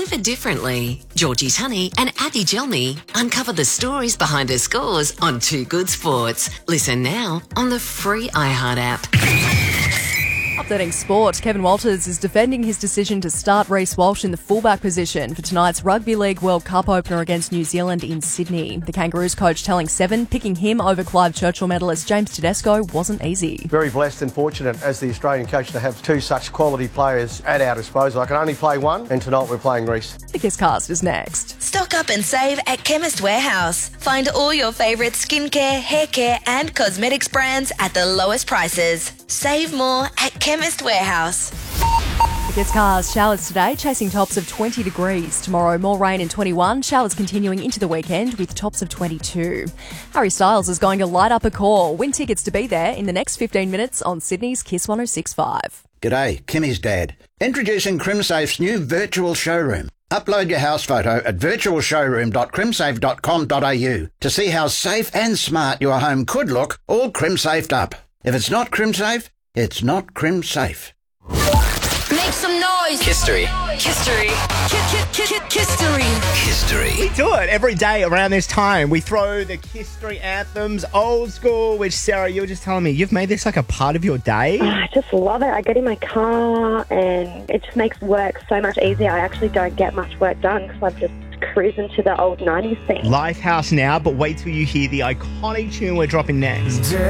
Live it differently. Georgie Tunney and Abby Gelmy uncover the stories behind her scores on Too Good Sports. Listen now on the free iHeart app. Updating sport, Kevin Walters is defending his decision to start Reece Walsh in the fullback position for tonight's Rugby League World Cup opener against New Zealand in Sydney. The Kangaroos coach telling Seven picking him over Clive Churchill medalist James Tedesco wasn't easy. Very blessed and fortunate as the Australian coach to have two such quality players at our disposal. I can only play one, and tonight we're playing Reece. The Kisscast is next. Stock up and save at Chemist Warehouse. Find all your favourite skincare, hair care and cosmetics brands at the lowest prices. Save more at Chemist Warehouse. The Kisscast, showers today, chasing tops of 20 degrees. Tomorrow, more rain in 21. Showers continuing into the weekend with tops of 22. Harry Styles is going to light up a call. Win tickets to be there in the next 15 minutes on Sydney's Kiss 106.5. G'day, Kimmy's dad. Introducing CrimSafe's new virtual showroom. Upload your house photo at virtualshowroom.crimsafe.com.au to see how safe and smart your home could look, all crim-safed up. If it's not crim-safe, it's not crim-safe. Make some noise. History. History. History. History. We do it every day around this time. We throw the History anthems, old school, which, Sarah, you were just telling me, you've made this like a part of your day. I just love it. I get in my car and it just makes work so much easier. I actually don't get much work done because I'm just cruising to the old 90s thing. Lifehouse now, but wait till you hear the iconic tune we're dropping next.